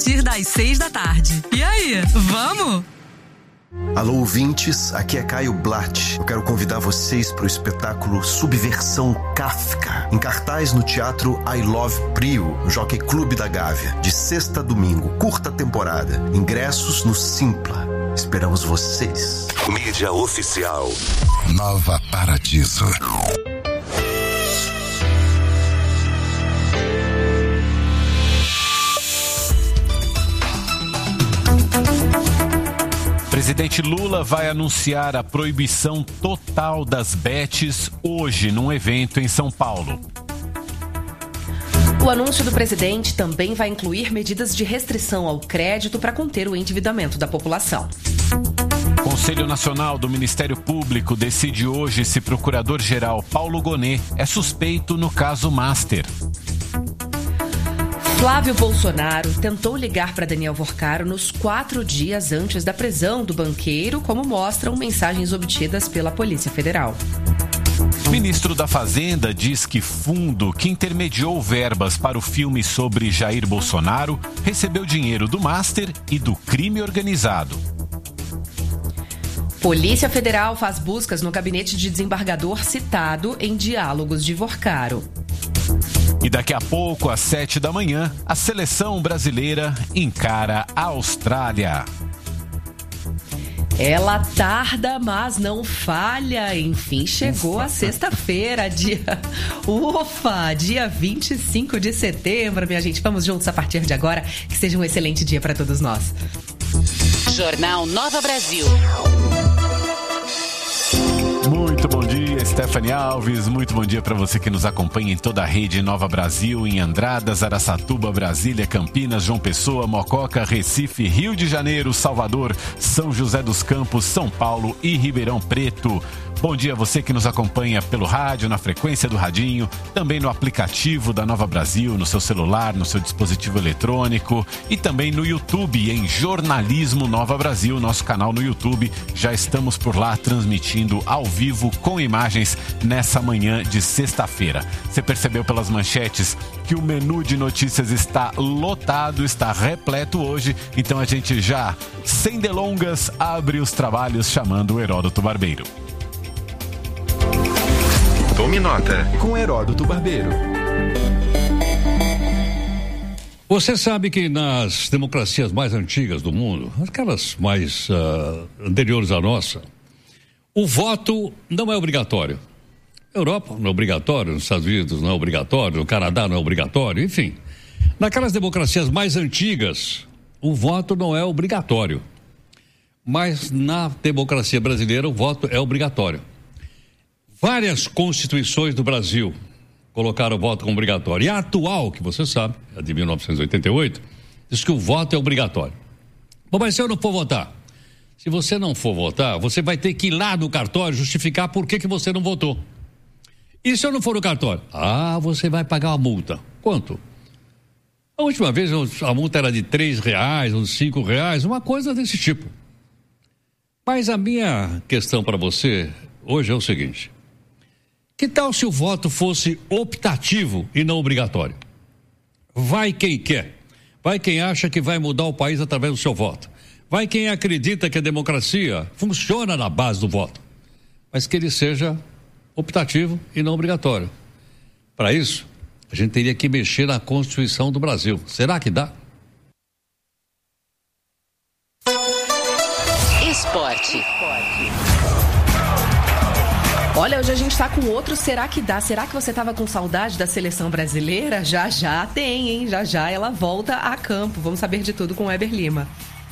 partir das 6 da tarde. E aí, vamos? Alô, ouvintes, aqui é Caio Blatt. Eu quero convidar vocês para o espetáculo Subversão Kafka, em cartaz no Teatro I Love Prio, no Jockey Clube da Gávea, de sexta a domingo, curta temporada. Ingressos no Simpla. Esperamos vocês. Mídia oficial. Nova Paradiso. Presidente Lula vai anunciar a proibição total das bets hoje num evento em São Paulo. O anúncio do presidente também vai incluir medidas de restrição ao crédito para conter o endividamento da população. O Conselho Nacional do Ministério Público decide hoje se procurador-geral Paulo Gonet é suspeito no caso Master. Flávio Bolsonaro tentou ligar para Daniel Worcaro nos 4 dias antes da prisão do banqueiro, como mostram mensagens obtidas pela Polícia Federal. Ministro da Fazenda diz que fundo que intermediou verbas para o filme sobre Jair Bolsonaro recebeu dinheiro do Master e do crime organizado. Polícia Federal faz buscas no gabinete de desembargador citado em diálogos de Worcaro. E daqui a pouco, às 7 da manhã, a seleção brasileira encara a Austrália. Ela tarda, mas não falha. Enfim, chegou a sexta-feira, dia 25 de setembro, minha gente. Vamos juntos a partir de agora. Que seja um excelente dia para todos nós. Jornal Nova Brasil. Muito bom dia, Stephanie Alves. Muito bom dia para você que nos acompanha em toda a rede Nova Brasil, em Andradas, Araçatuba, Brasília, Campinas, João Pessoa, Mococa, Recife, Rio de Janeiro, Salvador, São José dos Campos, São Paulo e Ribeirão Preto. Bom dia a você que nos acompanha pelo rádio, na frequência do radinho, também no aplicativo da Nova Brasil, no seu celular, no seu dispositivo eletrônico e também no YouTube, em Jornalismo Nova Brasil, nosso canal no YouTube. Já estamos por lá transmitindo ao vivo com imagens nessa manhã de sexta-feira. Você percebeu pelas manchetes que o menu de notícias está lotado, está repleto hoje, então a gente já, sem delongas, abre os trabalhos chamando o Heródoto Barbeiro. Tome nota Com Heródoto Barbeiro. Você sabe que nas democracias mais antigas do mundo, aquelas mais anteriores à nossa, o voto não é obrigatório. Na Europa não é obrigatório, nos Estados Unidos não é obrigatório, no Canadá não é obrigatório, enfim. Naquelas democracias mais antigas, o voto não é obrigatório. Mas na democracia brasileira, o voto é obrigatório. Várias constituições do Brasil colocaram o voto como obrigatório. E a atual, que você sabe, a de 1988, diz que o voto é obrigatório. Bom, mas se eu não for votar? Se você não for votar, você vai ter que ir lá no cartório justificar por que você não votou. E se eu não for no cartório? Você vai pagar uma multa. Quanto? A última vez a multa era de R$3 ou R$5, uma coisa desse tipo. Mas a minha questão para você hoje é o seguinte: que tal se o voto fosse optativo e não obrigatório? Vai quem quer, vai quem acha que vai mudar o país através do seu voto, vai quem acredita que a democracia funciona na base do voto, mas que ele seja optativo e não obrigatório. Para isso, a gente teria que mexer na Constituição do Brasil. Será que dá? Esporte. Olha, hoje a gente tá com outro Será que dá? Será que você tava com saudade da seleção brasileira? Já tem, hein? Já ela volta a campo. Vamos saber de tudo com o Weber Lima.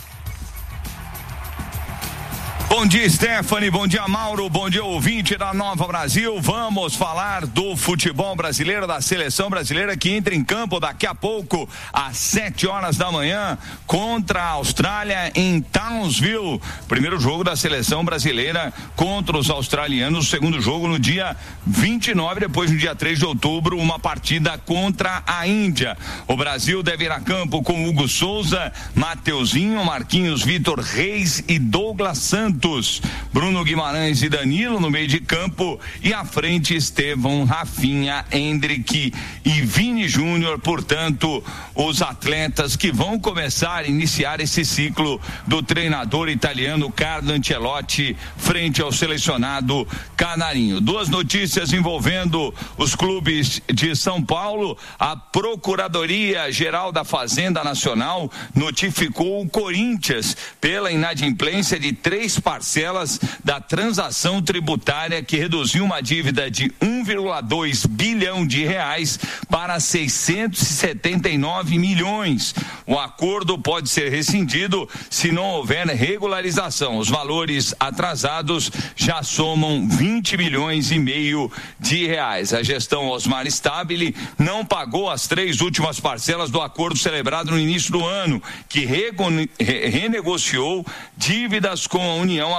Bom dia, Stephanie, bom dia, Mauro, bom dia, ouvinte da Nova Brasil. Vamos falar do futebol brasileiro, da seleção brasileira que entra em campo daqui a pouco, às 7 horas da manhã, contra a Austrália em Townsville. Primeiro jogo da seleção brasileira contra os australianos, o segundo jogo no dia 29, depois no dia 3 de outubro, uma partida contra a Índia. O Brasil deve ir a campo com Hugo Souza, Mateuzinho, Marquinhos, Vitor Reis e Douglas Santos. Bruno Guimarães e Danilo no meio de campo, e à frente Estevão, Rafinha, Hendrick e Vini Júnior. Portanto, os atletas que vão iniciar esse ciclo do treinador italiano Carlo Ancelotti frente ao selecionado canarinho. Duas notícias envolvendo os clubes de São Paulo. A Procuradoria-Geral da Fazenda Nacional notificou o Corinthians pela inadimplência de 3 parcelas da transação tributária que reduziu uma dívida de 1,2 bilhão de reais para 679 milhões. O acordo pode ser rescindido se não houver regularização. Os valores atrasados já somam 20 milhões e meio de reais. A gestão Osmar Stabile não pagou as 3 últimas parcelas do acordo celebrado no início do ano, que renegociou dívidas com a União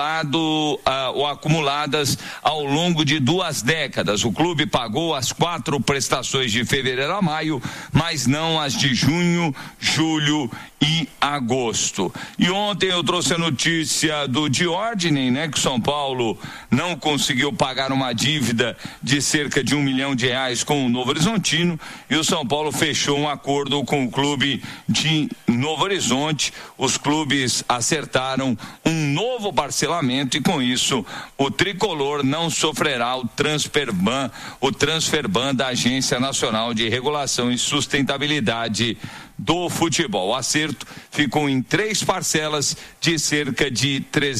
acumuladas ao longo de 2 décadas. O clube pagou as 4 prestações de fevereiro a maio, mas não as de junho, julho e agosto. E ontem eu trouxe a notícia do Diordinen, que o São Paulo não conseguiu pagar uma dívida de cerca de 1 milhão de reais com o Novo Horizontino, e o São Paulo fechou um acordo com o clube de Novo Horizonte. Os clubes acertaram um novo parcelamento e com isso o tricolor não sofrerá o transfer ban da Agência Nacional de Regulação e Sustentabilidade do Futebol. O acerto ficou em 3 parcelas de cerca de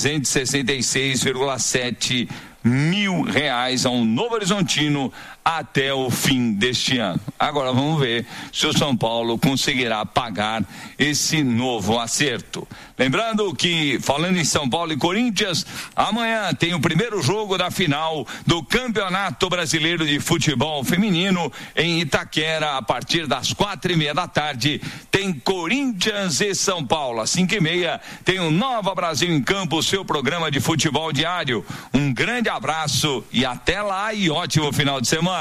366,7 mil reais ao Novo Horizontino até o fim deste ano. Agora vamos ver se o São Paulo conseguirá pagar esse novo acerto. Lembrando que, falando em São Paulo e Corinthians, amanhã tem o primeiro jogo da final do Campeonato Brasileiro de Futebol Feminino em Itaquera. A partir das 4:30 da tarde tem Corinthians e São Paulo. Às 5:30 tem o Nova Brasil em Campo, seu programa de futebol diário. Um grande abraço e até lá, e ótimo final de semana.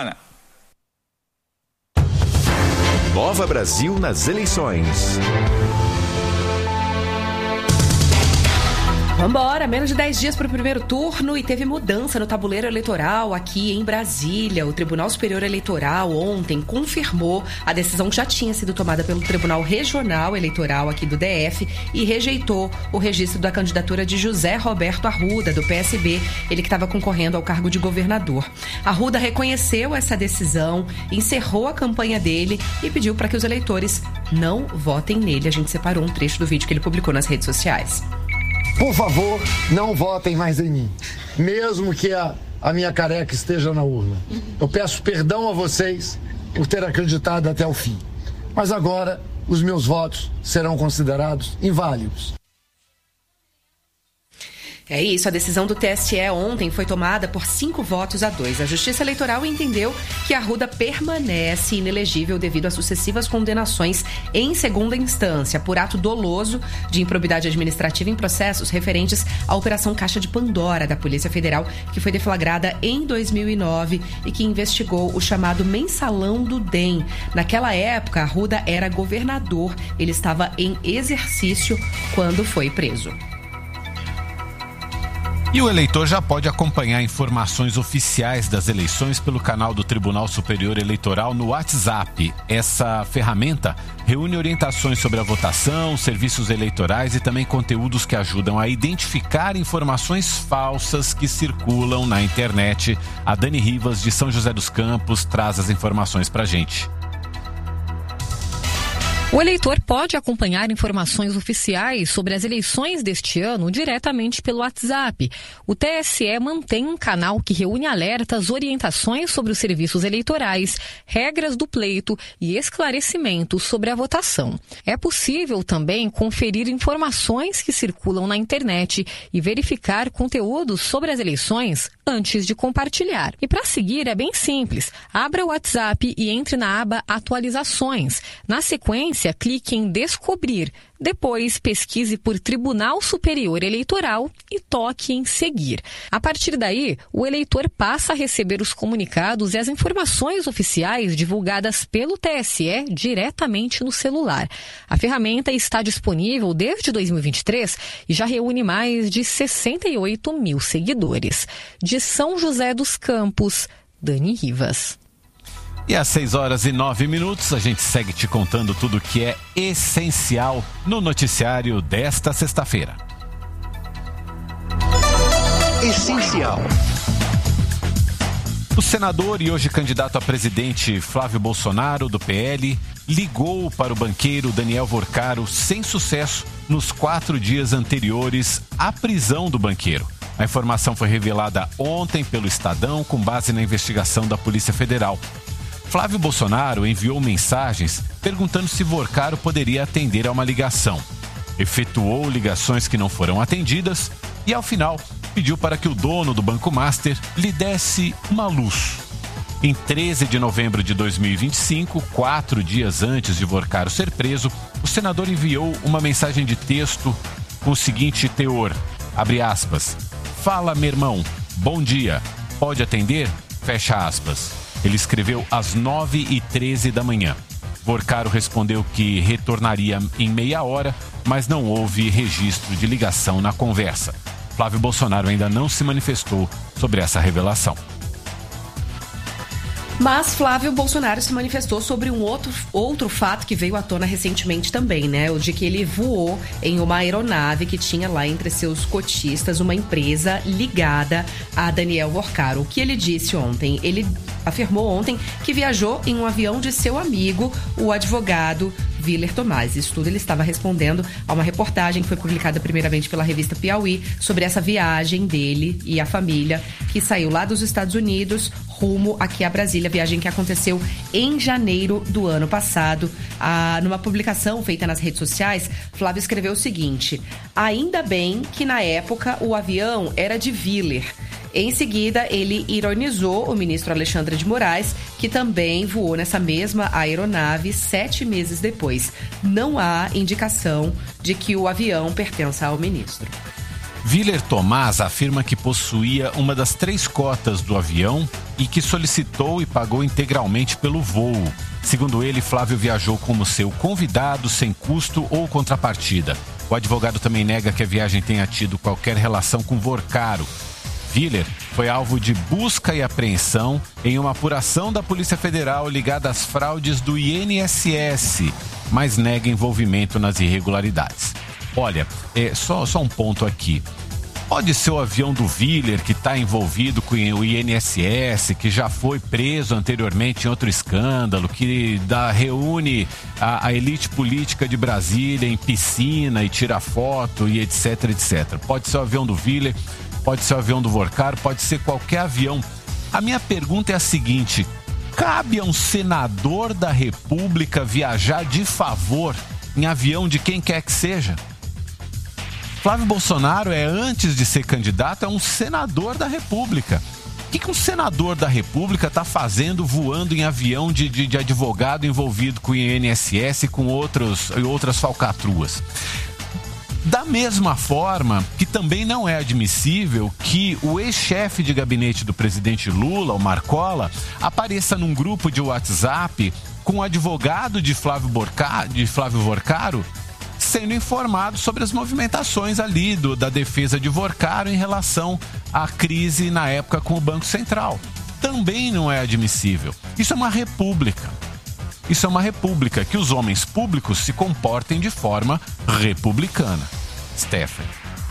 Nova Brasil nas eleições. Vambora, menos de 10 dias para o primeiro turno e teve mudança no tabuleiro eleitoral aqui em Brasília. O Tribunal Superior Eleitoral ontem confirmou a decisão que já tinha sido tomada pelo Tribunal Regional Eleitoral aqui do DF e rejeitou o registro da candidatura de José Roberto Arruda, do PSB, ele que estava concorrendo ao cargo de governador. Arruda reconheceu essa decisão, encerrou a campanha dele e pediu para que os eleitores não votem nele. A gente separou um trecho do vídeo que ele publicou nas redes sociais. Por favor, não votem mais em mim, mesmo que a minha careca esteja na urna. Eu peço perdão a vocês por ter acreditado até o fim. Mas agora, os meus votos serão considerados inválidos. É isso, a decisão do TSE ontem foi tomada por 5-2. A Justiça Eleitoral entendeu que Arruda permanece inelegível devido a sucessivas condenações em segunda instância por ato doloso de improbidade administrativa em processos referentes à Operação Caixa de Pandora da Polícia Federal, que foi deflagrada em 2009 e que investigou o chamado mensalão do DEM. Naquela época, Arruda era governador, ele estava em exercício quando foi preso. E o eleitor já pode acompanhar informações oficiais das eleições pelo canal do Tribunal Superior Eleitoral no WhatsApp. Essa ferramenta reúne orientações sobre a votação, serviços eleitorais e também conteúdos que ajudam a identificar informações falsas que circulam na internet. A Dani Rivas, de São José dos Campos, traz as informações pra gente. O eleitor pode acompanhar informações oficiais sobre as eleições deste ano diretamente pelo WhatsApp. O TSE mantém um canal que reúne alertas, orientações sobre os serviços eleitorais, regras do pleito e esclarecimentos sobre a votação. É possível também conferir informações que circulam na internet e verificar conteúdos sobre as eleições antes de compartilhar. E para seguir é bem simples. Abra o WhatsApp e entre na aba Atualizações. Na sequência, notícia, clique em descobrir. Depois, pesquise por Tribunal Superior Eleitoral e toque em seguir. A partir daí, o eleitor passa a receber os comunicados e as informações oficiais divulgadas pelo TSE diretamente no celular. A ferramenta está disponível desde 2023 e já reúne mais de 68 mil seguidores. De São José dos Campos, Dani Rivas. E às 6h09, a gente segue te contando tudo que é essencial no noticiário desta sexta-feira. Essencial. O senador e hoje candidato a presidente Flávio Bolsonaro, do PL, ligou para o banqueiro Daniel Vorcaro sem sucesso nos 4 dias anteriores à prisão do banqueiro. A informação foi revelada ontem pelo Estadão com base na investigação da Polícia Federal. Flávio Bolsonaro enviou mensagens perguntando se Vorcaro poderia atender a uma ligação. Efetuou ligações que não foram atendidas e, ao final, pediu para que o dono do Banco Master lhe desse uma luz. Em 13 de novembro de 2025, 4 dias antes de Vorcaro ser preso, o senador enviou uma mensagem de texto com o seguinte teor, abre aspas, fala, meu irmão, bom dia, pode atender? Fecha aspas. Ele escreveu às 9h13 da manhã. Vorcaro respondeu que retornaria em meia hora, mas não houve registro de ligação na conversa. Flávio Bolsonaro ainda não se manifestou sobre essa revelação. Mas Flávio Bolsonaro se manifestou sobre um outro fato que veio à tona recentemente também, né? O de que ele voou em uma aeronave que tinha lá entre seus cotistas uma empresa ligada a Daniel Vorcaro. O que ele disse ontem? Ele afirmou ontem que viajou em um avião de seu amigo, o advogado Willer Tomás. Isso tudo ele estava respondendo a uma reportagem que foi publicada primeiramente pela revista Piauí sobre essa viagem dele e a família que saiu lá dos Estados Unidos rumo aqui a Brasília, viagem que aconteceu em janeiro do ano passado. Numa publicação feita nas redes sociais, Flávio escreveu o seguinte: ainda bem que na época o avião era de Willer. Em seguida, ele ironizou o ministro Alexandre de Moraes, que também voou nessa mesma aeronave 7 meses depois. Não há indicação de que o avião pertença ao ministro. Willer Tomás afirma que possuía uma das 3 cotas do avião e que solicitou e pagou integralmente pelo voo. Segundo ele, Flávio viajou como seu convidado sem custo ou contrapartida. O advogado também nega que a viagem tenha tido qualquer relação com Vorcaro. Willer foi alvo de busca e apreensão em uma apuração da Polícia Federal ligada às fraudes do INSS, mas nega envolvimento nas irregularidades. Olha, só um ponto aqui. Pode ser o avião do Willer que está envolvido com o INSS, que já foi preso anteriormente em outro escândalo, que reúne a elite política de Brasília em piscina e tira foto e etc, etc. Pode ser o avião do Willer, pode ser o avião do Vorcaro, pode ser qualquer avião. A minha pergunta é a seguinte: cabe a um senador da República viajar de favor em avião de quem quer que seja? Flávio Bolsonaro antes de ser candidato, é um senador da República. O que um senador da República está fazendo voando em avião de advogado envolvido com o INSS e com outras falcatruas? Da mesma forma que também não é admissível que o ex-chefe de gabinete do presidente Lula, o Marcola, apareça num grupo de WhatsApp com o advogado de Flávio Vorcaro sendo informado sobre as movimentações ali da defesa de Vorcaro em relação à crise na época com o Banco Central. Também não é admissível. Isso é uma república. Isso é uma república, que os homens públicos se comportem de forma republicana. Stephanie.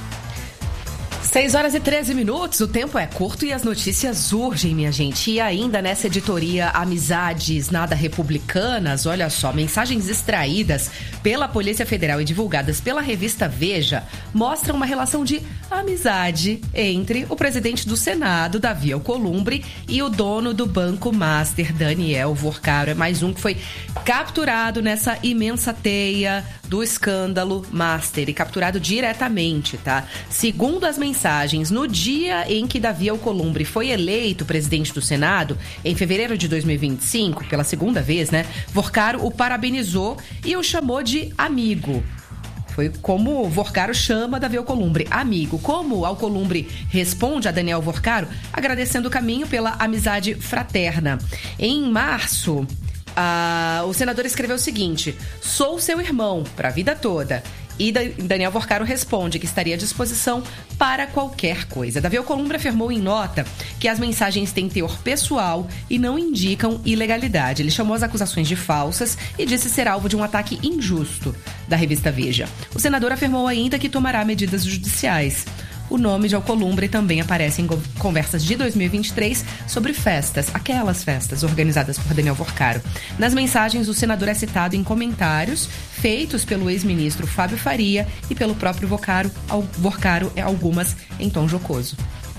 6h13, o tempo é curto e as notícias urgem, minha gente. E ainda nessa editoria Amizades Nada Republicanas, olha só, mensagens extraídas pela Polícia Federal e divulgadas pela revista Veja mostram uma relação de amizade entre o presidente do Senado, Davi Alcolumbre, e o dono do Banco Master, Daniel Vorcaro. É mais um que foi capturado nessa imensa teia do escândalo Master e capturado diretamente, tá? Segundo as mensagens mensagens. No dia em que Davi Alcolumbre foi eleito presidente do Senado, em fevereiro de 2025, pela segunda vez, né? Vorcaro o parabenizou e o chamou de amigo. Foi como Vorcaro chama Davi Alcolumbre, amigo. Como Alcolumbre responde a Daniel Vorcaro, agradecendo o caminho pela amizade fraterna. Em março, o senador escreveu o seguinte: sou seu irmão para a vida toda. E Daniel Vorcaro responde que estaria à disposição para qualquer coisa. Davi Alcolumbre afirmou em nota que as mensagens têm teor pessoal e não indicam ilegalidade. Ele chamou as acusações de falsas e disse ser alvo de um ataque injusto da revista Veja. O senador afirmou ainda que tomará medidas judiciais. O nome de Alcolumbre também aparece em conversas de 2023 sobre festas, aquelas festas organizadas por Daniel Vorcaro. Nas mensagens, o senador é citado em comentários feitos pelo ex-ministro Fábio Faria e pelo próprio Vorcaro, algumas em tom jocoso.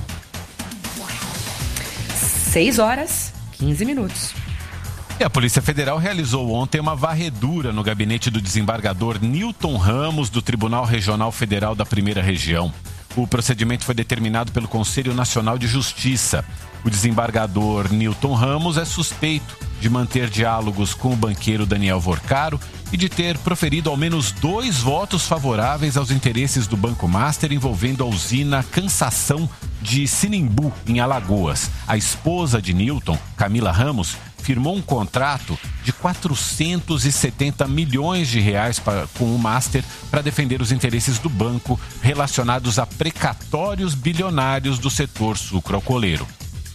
6h15. E a Polícia Federal realizou ontem uma varredura no gabinete do desembargador Nilton Ramos, do Tribunal Regional Federal da Primeira Região. O procedimento foi determinado pelo Conselho Nacional de Justiça. O desembargador Nilton Ramos é suspeito de manter diálogos com o banqueiro Daniel Vorcaro e de ter proferido ao menos 2 votos favoráveis aos interesses do Banco Master envolvendo a usina Cansação de Sinimbu, em Alagoas. A esposa de Nilton, Camila Ramos, firmou um contrato de 470 milhões de reais com o Master para defender os interesses do banco relacionados a precatórios bilionários do setor sucroalcooleiro.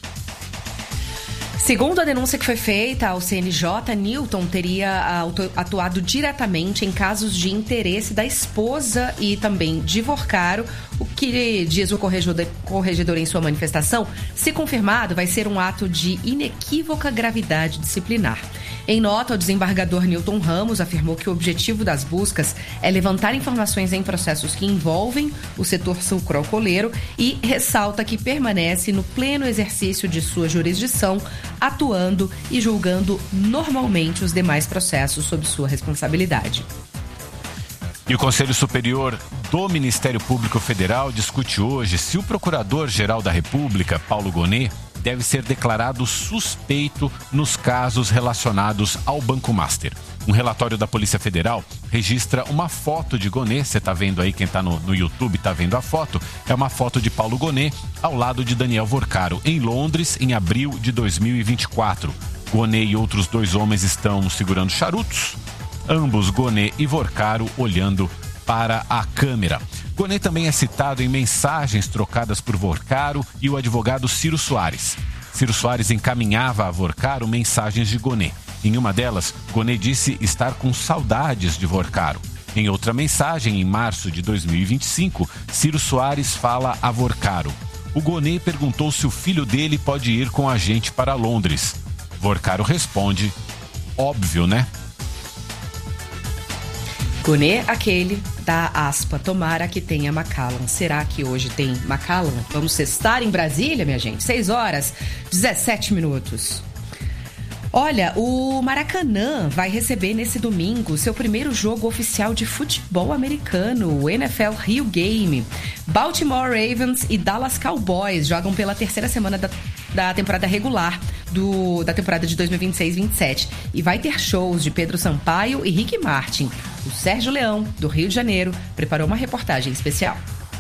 Segundo a denúncia que foi feita ao CNJ, Nilton teria atuado diretamente em casos de interesse da esposa e também de Vorcaro. O que diz o corregedor em sua manifestação, se confirmado, vai ser um ato de inequívoca gravidade disciplinar. Em nota, o desembargador Nilton Ramos afirmou que o objetivo das buscas é levantar informações em processos que envolvem o setor sucroalcooleiro e ressalta que permanece no pleno exercício de sua jurisdição, atuando e julgando normalmente os demais processos sob sua responsabilidade. E o Conselho Superior do Ministério Público Federal discute hoje se o Procurador-Geral da República, Paulo Gonet, deve ser declarado suspeito nos casos relacionados ao Banco Master. Um relatório da Polícia Federal registra uma foto de Gonet, você está vendo aí, quem está no YouTube está vendo a foto, é uma foto de Paulo Gonet ao lado de Daniel Vorcaro, em Londres, em abril de 2024. Gonet e outros 2 homens estão segurando charutos, ambos, Gonet e Vorcaro, olhando para a câmera. Gonet também é citado em mensagens trocadas por Vorcaro e o advogado Ciro Soares. Ciro Soares encaminhava a Vorcaro mensagens de Gonet. Em uma delas, Gonet disse estar com saudades de Vorcaro. Em outra mensagem, em março de 2025, Ciro Soares fala a Vorcaro: o Gonet perguntou se o filho dele pode ir com a gente para Londres. Vorcaro responde: óbvio, né? Gonet, aquele da aspa, tomara que tenha Macallan. Será que hoje tem Macallan? Vamos sextar em Brasília, minha gente? 6h17. Olha, o Maracanã vai receber nesse domingo seu primeiro jogo oficial de futebol americano, o NFL Rio Game. Baltimore Ravens e Dallas Cowboys jogam pela 3ª semana da temporada regular da temporada de 2026-27. E vai ter shows de Pedro Sampaio e Rick Martin. O Sérgio Leão, do Rio de Janeiro, preparou uma reportagem especial.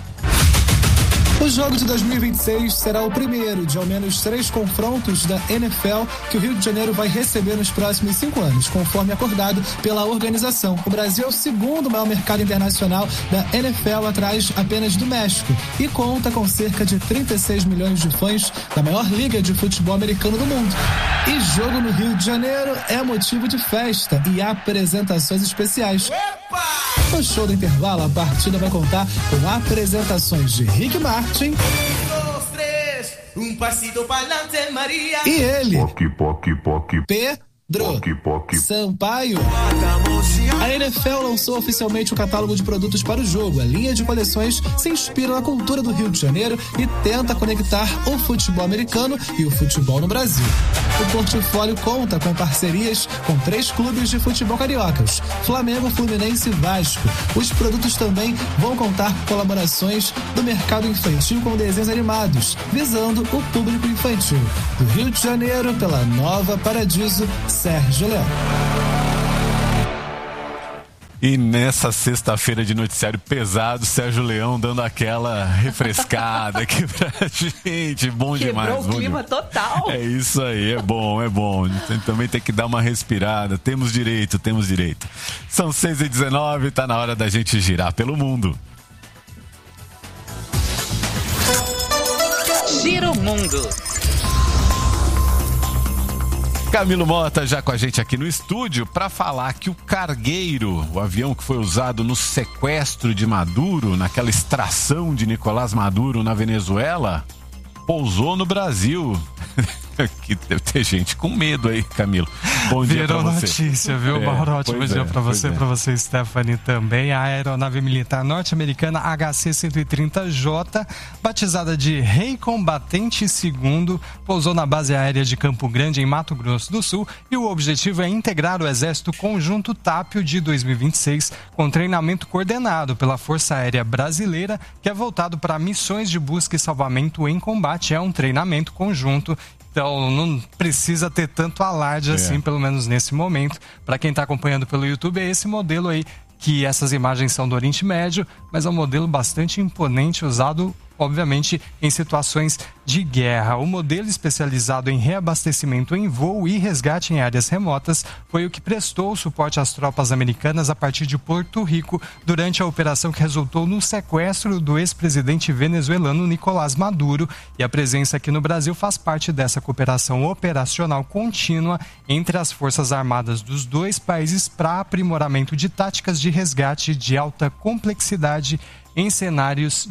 O jogo de 2026 será o primeiro de ao menos 3 confrontos da NFL que o Rio de Janeiro vai receber nos próximos 5 anos, conforme acordado pela organização. O Brasil é o 2º maior mercado internacional da NFL, atrás apenas do México, e conta com cerca de 36 milhões de fãs da maior liga de futebol americano do mundo. E jogo no Rio de Janeiro é motivo de festa e apresentações especiais. No show do intervalo, a partida vai contar com apresentações de Rick Martin e ele, P. Sampaio. A NFL lançou oficialmente o catálogo de produtos para o jogo. A linha de coleções se inspira na cultura do Rio de Janeiro e tenta conectar o futebol americano e o futebol no Brasil. O portfólio conta com parcerias com 3 clubes de futebol cariocas: Flamengo, Fluminense e Vasco. Os produtos também vão contar com colaborações do mercado infantil com desenhos animados, visando o público infantil. Do Rio de Janeiro, pela Nova Paradiso, Sérgio Leão. E nessa sexta-feira de noticiário pesado, Sérgio Leão dando aquela refrescada aqui pra gente. Bom demais. Quebrou o clima total. É isso aí, é bom. Também tem que dar uma respirada. Temos direito. São 6h19, tá na hora da gente girar pelo mundo. Gira o mundo. Camilo Mota já com a gente aqui no estúdio para falar que o cargueiro, o avião que foi usado no sequestro de Maduro, naquela extração de Nicolás Maduro na Venezuela, pousou no Brasil. Que deve ter gente com medo aí, Camilo. Bom dia pra você. Virou notícia, viu, Mauro? Ótimo dia pra você, Stephanie também. A aeronave militar norte-americana HC-130J, batizada de Rei Combatente II, pousou na base aérea de Campo Grande, em Mato Grosso do Sul, e o objetivo é integrar o Exército Conjunto Tápio de 2026, com treinamento coordenado pela Força Aérea Brasileira, que é voltado para missões de busca e salvamento em combate. É um treinamento conjunto. Então não precisa ter tanto alarde assim, pelo menos nesse momento. Para quem está acompanhando pelo YouTube, é esse modelo aí, que essas imagens são do Oriente Médio, mas é um modelo bastante imponente, usado, obviamente, em situações de guerra. O modelo especializado em reabastecimento em voo e resgate em áreas remotas foi o que prestou suporte às tropas americanas a partir de Porto Rico durante a operação que resultou no sequestro do ex-presidente venezuelano Nicolás Maduro, e a presença aqui no Brasil faz parte dessa cooperação operacional contínua entre as Forças Armadas dos dois países para aprimoramento de táticas de resgate de alta complexidade em cenários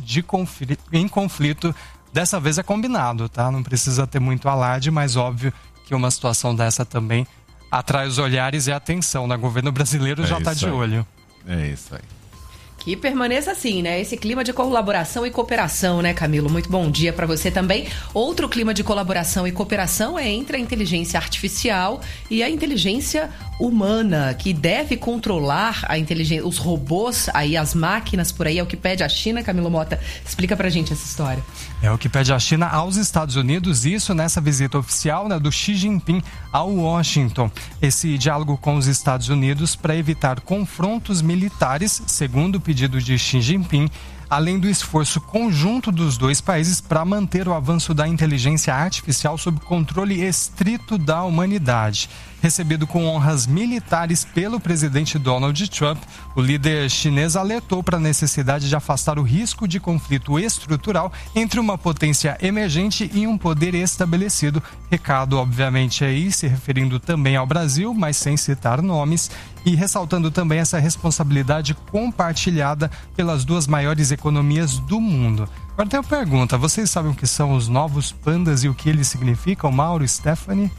em conflito. Dessa vez é combinado, tá? Não precisa ter muito alarde, mas óbvio que uma situação dessa também atrai os olhares e a atenção, né? O governo brasileiro já está de olho. É isso aí. Que permaneça assim, né? Esse clima de colaboração e cooperação, né, Camilo? Muito bom dia para você também. Outro clima de colaboração e cooperação é entre a inteligência artificial e a inteligência humana, que deve controlar a inteligência, os robôs, aí as máquinas por aí, é o que pede a China. Camilo Mota, explica pra gente essa história. É o que pede a China aos Estados Unidos, isso nessa visita oficial, né, do Xi Jinping ao Washington. Esse diálogo com os Estados Unidos para evitar confrontos militares, segundo o pedido de Xi Jinping, além do esforço conjunto dos dois países para manter o avanço da inteligência artificial sob controle estrito da humanidade. Recebido com honras militares pelo presidente Donald Trump, o líder chinês alertou para a necessidade de afastar o risco de conflito estrutural entre uma potência emergente e um poder estabelecido. Recado, obviamente, aí se referindo também ao Brasil, mas sem citar nomes, e ressaltando também essa responsabilidade compartilhada pelas duas maiores economias do mundo. Agora tem uma pergunta: vocês sabem o que são os novos pandas e o que eles significam, Mauro e Stephanie?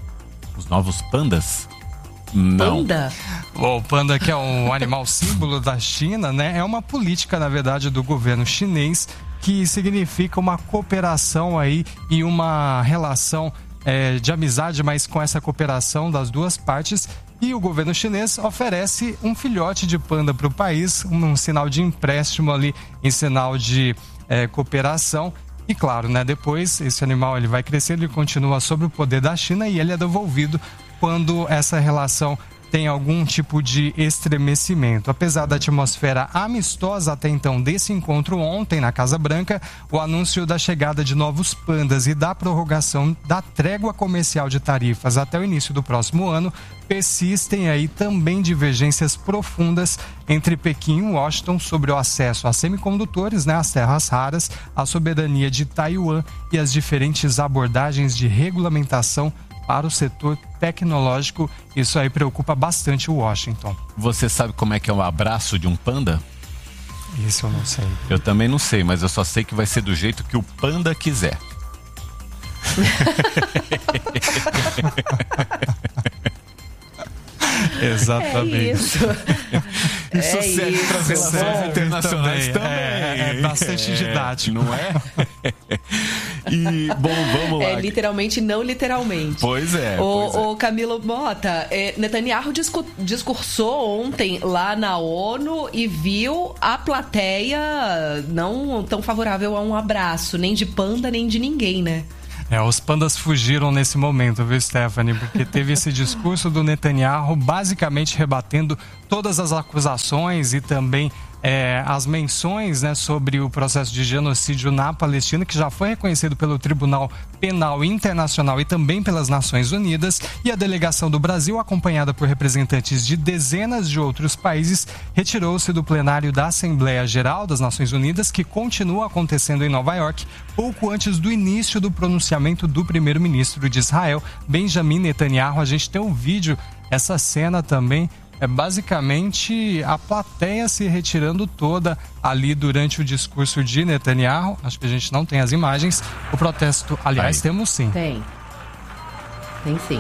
Os novos pandas? Não. Panda? O panda, que é um animal símbolo da China, né? É uma política, na verdade, do governo chinês, que significa uma cooperação aí e uma relação de amizade, mas com essa cooperação das duas partes. E o governo chinês oferece um filhote de panda para o país, um sinal de empréstimo ali, em sinal de cooperação. E claro, né, depois esse animal ele vai crescer, ele continua sob o poder da China e ele é devolvido quando essa relação tem algum tipo de estremecimento. Apesar da atmosfera amistosa até então desse encontro ontem na Casa Branca, o anúncio da chegada de novos pandas e da prorrogação da trégua comercial de tarifas até o início do próximo ano persistem aí também divergências profundas entre Pequim e Washington sobre o acesso a semicondutores, né, às terras raras, a soberania de Taiwan e as diferentes abordagens de regulamentação para o setor tecnológico. Isso aí preocupa bastante o Washington. Você sabe como é que é o abraço de um panda? Isso eu não sei. Eu também não sei, mas eu só sei que vai ser do jeito que o panda quiser. Exatamente. É isso. Isso serve para as relações internacionais também. É bastante didático. Não é? E, bom, vamos lá. É literalmente, não literalmente. Pois é. O Camilo Mota, Netanyahu discursou ontem lá na ONU e viu a plateia não tão favorável a um abraço, nem de panda, nem de ninguém, né? Os pandas fugiram nesse momento, viu, Stephanie? Porque teve esse discurso do Netanyahu basicamente rebatendo todas as acusações e também as menções, né, sobre o processo de genocídio na Palestina, que já foi reconhecido pelo Tribunal Penal Internacional e também pelas Nações Unidas. E a delegação do Brasil, acompanhada por representantes de dezenas de outros países, retirou-se do plenário da Assembleia Geral das Nações Unidas, que continua acontecendo em Nova York, pouco antes do início do pronunciamento do primeiro-ministro de Israel, Benjamin Netanyahu. A gente tem um vídeo, essa cena também. É basicamente a plateia se retirando toda ali durante o discurso de Netanyahu. Acho que a gente não tem as imagens. O protesto, aliás, temos sim. Tem sim.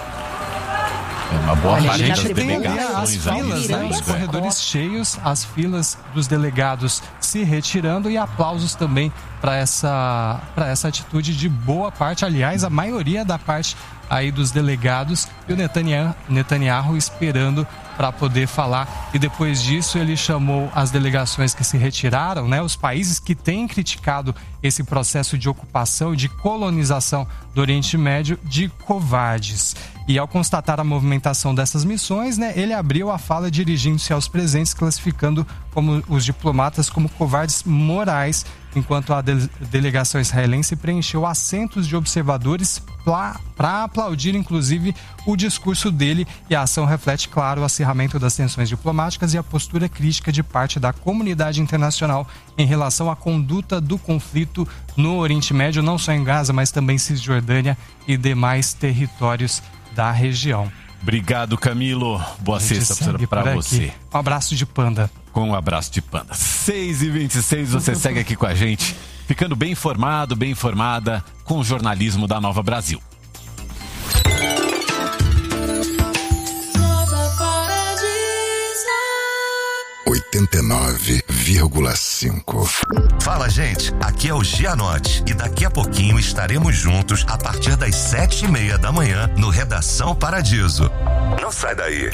É uma boa parte das delegações. As filas, né? Os corredores cheios, as filas dos delegados se retirando e aplausos também para essa atitude de boa parte, aliás, a maioria da parte aí dos delegados, e o Netanyahu esperando para poder falar. E depois disso ele chamou as delegações que se retiraram, né, os países que têm criticado esse processo de ocupação e de colonização do Oriente Médio, de covardes. E ao constatar a movimentação dessas missões, né, ele abriu a fala dirigindo-se aos presentes, classificando como os diplomatas como covardes morais, enquanto a delegação israelense preencheu assentos de observadores para aplaudir, inclusive, o discurso dele. E a ação reflete, claro, o acirramento das tensões diplomáticas e a postura crítica de parte da comunidade internacional em relação à conduta do conflito no Oriente Médio, não só em Gaza, mas também Cisjordânia e demais territórios da região. Obrigado, Camilo. Boa sexta para você. Um abraço de panda. Com um abraço de panda. 6h26, você segue aqui com a gente, ficando bem informado, bem informada com o jornalismo da Nova Brasil. 89,5. Fala, gente, aqui é o Gianotti e daqui a pouquinho estaremos juntos a partir das 7h30 da manhã no Redação Paradiso. Não sai daí.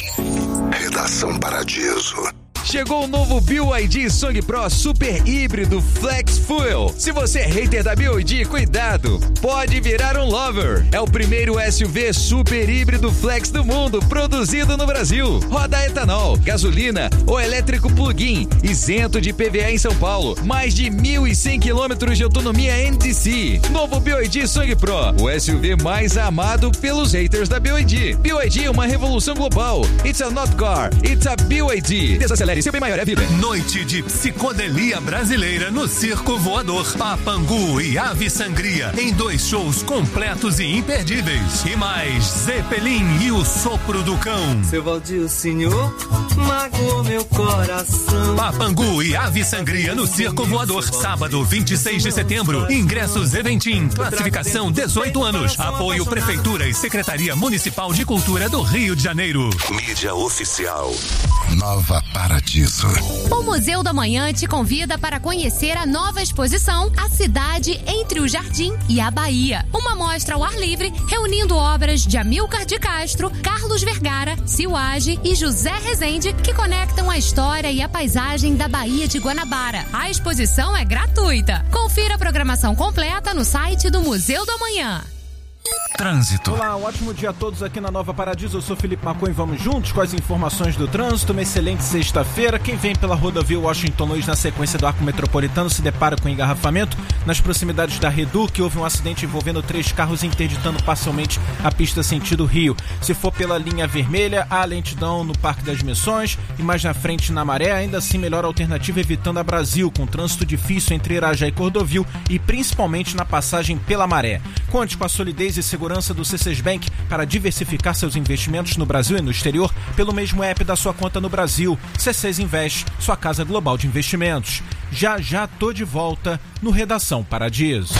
Redação Paradiso. Chegou o novo BYD Song Pro Super Híbrido Flex Fuel. Se você é hater da BYD, cuidado, pode virar um lover. É o primeiro SUV super híbrido flex do mundo, produzido no Brasil. Roda a etanol, gasolina ou elétrico plug-in, isento de PVA em São Paulo. Mais de 1.100 quilômetros de autonomia NDC. Novo BYD Song Pro, o SUV mais amado pelos haters da BYD. BYD é uma revolução global. It's a not car, it's a BYD. Desacelere, seu bem maior é a vida. Noite de psicodelia brasileira no Circo Voador. Papangu e Ave Sangria em 2 shows completos e imperdíveis. E mais, Zeppelin e o Sopro do Cão. Seu Valdir, o senhor magoou meu coração. Papangu e Ave Sangria no Circo Voador. Sábado, 26 de setembro. Ingressos Eventim. Classificação 18 anos. Apoio Prefeitura e Secretaria Municipal de Cultura do Rio de Janeiro. Mídia oficial. Nova Paradiso. O Museu da Manhã te convida para conhecer a nova exposição A Cidade entre o Jardim e a Bahia. Uma mostra ao ar livre reunindo obras de Amílcar de Castro, Carlos Vergara, Silage e José Rezende, que conectam a história e a paisagem da Baía de Guanabara. A exposição é gratuita. Confira a programação completa no site do Museu da Manhã. Trânsito. Olá, um ótimo dia a todos aqui na Nova Paradiso. Eu sou Felipe Macon e vamos juntos com as informações do trânsito. Uma excelente sexta-feira. Quem vem pela rodovia Washington Luiz na sequência do Arco Metropolitano se depara com engarrafamento nas proximidades da Reduc. Houve um acidente envolvendo 3 carros interditando parcialmente a pista sentido Rio. Se for pela linha vermelha, há lentidão no Parque das Missões e mais na frente na Maré. Ainda assim, melhor alternativa evitando a Brasil, com trânsito difícil entre Irajá e Cordovil e principalmente na passagem pela Maré. Conte com a solidez e segurança do C6 Bank para diversificar seus investimentos no Brasil e no exterior pelo mesmo app da sua conta no Brasil. C6 Invest, sua casa global de investimentos. Já tô de volta no Redação Paradiso.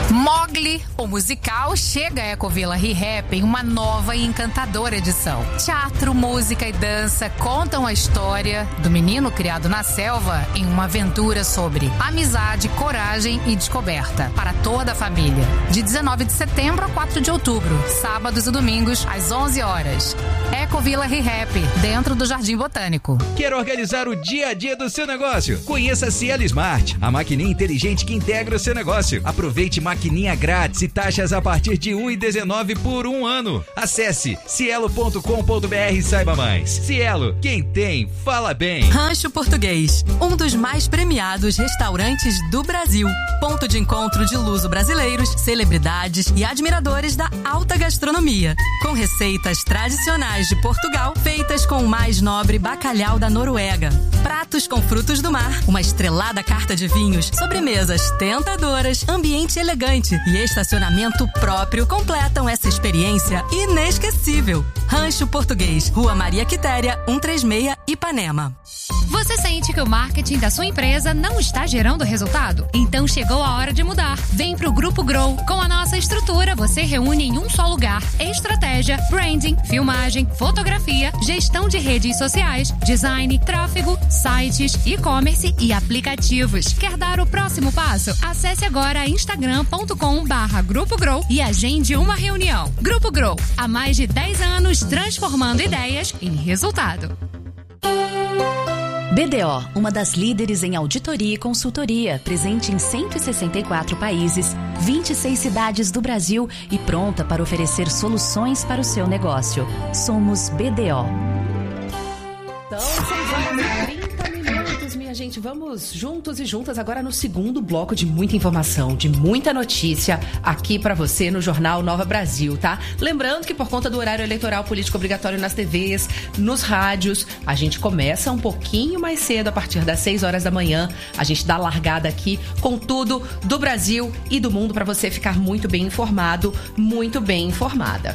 Mogli, o musical, chega a Ecovila ReHap em uma nova e encantadora edição. Teatro, música e dança contam a história do menino criado na selva em uma aventura sobre amizade, coragem e descoberta para toda a família. De 19 de setembro a 4 de outubro, sábados e domingos, às 11 horas. Ecovila ReHap, dentro do Jardim Botânico. Quer organizar o dia a dia do seu negócio? Conheça a Cielo Smart, a maquininha inteligente que integra o seu negócio. Aproveite maquininha grátis e taxas a partir de R$ 1,19 por um ano. Acesse cielo.com.br e saiba mais. Cielo, quem tem, fala bem. Rancho Português, um dos mais premiados restaurantes do Brasil. Ponto de encontro de luso-brasileiros, celebridades e admiradores da alta gastronomia. Com receitas tradicionais de Portugal, feitas com o mais nobre bacalhau da Noruega. Pratos com frutos do mar, uma estrelada carta de vinhos, sobremesas tentadoras, ambiente elegante e estacionamento próprio completam essa experiência inesquecível. Rancho Português, Rua Maria Quitéria, 136, Ipanema. Você sente que o marketing da sua empresa não está gerando resultado? Então chegou a hora de mudar. Vem pro Grupo Grow. Com a nossa estrutura, você reúne em um só lugar estratégia, branding, filmagem, fotografia, gestão de redes sociais, design, tráfego, sites, e-commerce e aplicativos. Quer dar o próximo passo? Acesse agora instagram.com/Grupo Grow e agende uma reunião. Grupo Grow, há mais de 10 anos transformando ideias em resultado. BDO, uma das líderes em auditoria e consultoria, presente em 164 países, 26 cidades do Brasil e pronta para oferecer soluções para o seu negócio. Somos BDO. Então, 6h30, minha gente. Vamos juntos e juntas agora no segundo bloco de muita informação, de muita notícia aqui pra você no Jornal Nova Brasil, tá? Lembrando que por conta do horário eleitoral político obrigatório nas TVs, nos rádios, a gente começa um pouquinho mais cedo, a partir das 6 horas da manhã. A gente dá largada aqui com tudo do Brasil e do mundo pra você ficar muito bem informado, muito bem informada.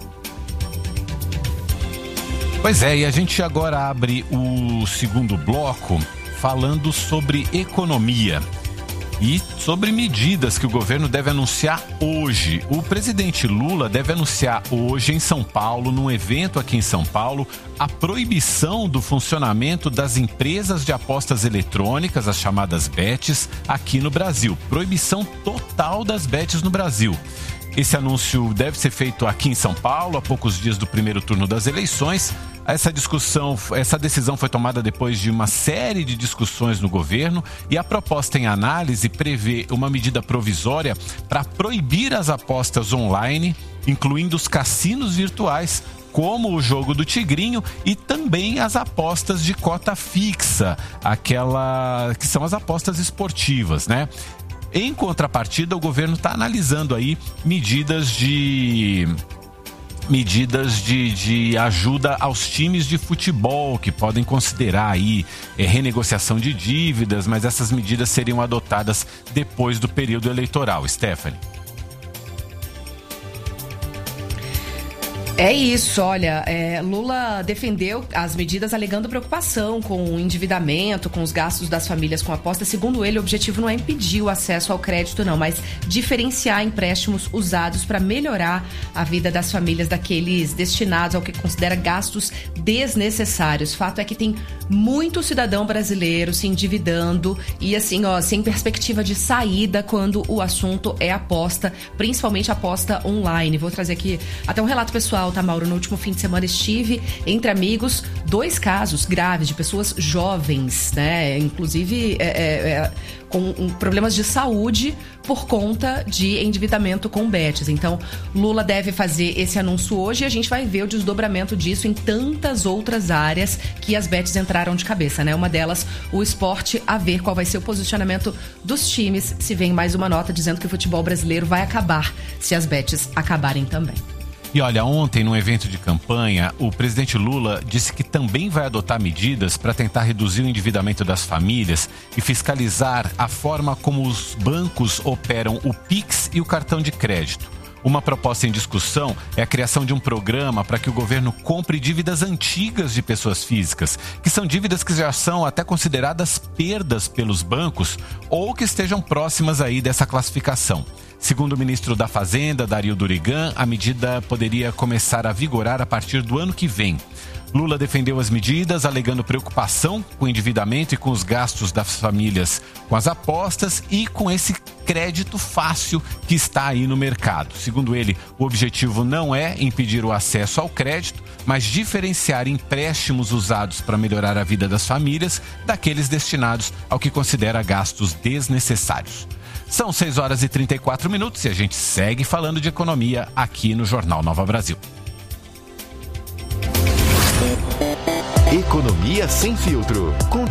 Pois é, e a gente agora abre o segundo bloco falando sobre economia e sobre medidas que o governo deve anunciar hoje. O presidente Lula deve anunciar hoje em São Paulo, num evento aqui em São Paulo, a proibição do funcionamento das empresas de apostas eletrônicas, as chamadas bets, aqui no Brasil. Proibição total das bets no Brasil. Esse anúncio deve ser feito aqui em São Paulo, a poucos dias do primeiro turno das eleições. Essa decisão foi tomada depois de uma série de discussões no governo e a proposta em análise prevê uma medida provisória para proibir as apostas online, incluindo os cassinos virtuais, como o jogo do Tigrinho e também as apostas de cota fixa, que são as apostas esportivas, né? Em contrapartida, o governo está analisando aí medidas de ajuda aos times de futebol, que podem considerar aí renegociação de dívidas, mas essas medidas seriam adotadas depois do período eleitoral. Stephanie. É isso, olha, Lula defendeu as medidas alegando preocupação com o endividamento, com os gastos das famílias com apostas. Segundo ele, o objetivo não é impedir o acesso ao crédito, não, mas diferenciar empréstimos usados para melhorar a vida das famílias daqueles destinados ao que considera gastos desnecessários. Fato é que tem muito cidadão brasileiro se endividando e assim, sem perspectiva de saída quando o assunto é aposta, principalmente aposta online. Vou trazer aqui até um relato pessoal, tá, Mauro? No último fim de semana estive entre amigos 2 casos graves de pessoas jovens, né? Inclusive com problemas de saúde por conta de endividamento com bets. Então, Lula deve fazer esse anúncio hoje e a gente vai ver o desdobramento disso em tantas outras áreas que as bets entraram de cabeça, né? Uma delas, o esporte, a ver qual vai ser o posicionamento dos times, se vem mais uma nota dizendo que o futebol brasileiro vai acabar se as bets acabarem também. E olha, ontem, num evento de campanha, o presidente Lula disse que também vai adotar medidas para tentar reduzir o endividamento das famílias e fiscalizar a forma como os bancos operam o Pix e o cartão de crédito. Uma proposta em discussão é a criação de um programa para que o governo compre dívidas antigas de pessoas físicas, que são dívidas que já são até consideradas perdas pelos bancos ou que estejam próximas aí dessa classificação. Segundo o ministro da Fazenda, Dario Durigan, a medida poderia começar a vigorar a partir do ano que vem. Lula defendeu as medidas, alegando preocupação com o endividamento e com os gastos das famílias com as apostas e com esse crédito fácil que está aí no mercado. Segundo ele, o objetivo não é impedir o acesso ao crédito, mas diferenciar empréstimos usados para melhorar a vida das famílias daqueles destinados ao que considera gastos desnecessários. São 6h34 e a gente segue falando de economia aqui no Jornal Nova Brasil. Economia sem filtro, com